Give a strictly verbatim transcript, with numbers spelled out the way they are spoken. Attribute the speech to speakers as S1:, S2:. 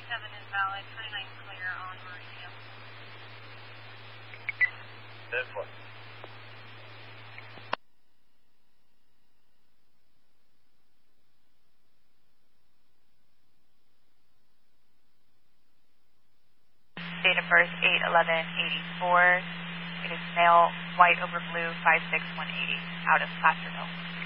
S1: twenty-seven invalid, twenty-nine clear on Meridian.
S2: ten four.
S3: Date of birth eight eleven eighty-four. It is male, white over blue, five six one eighty, out of Placerville.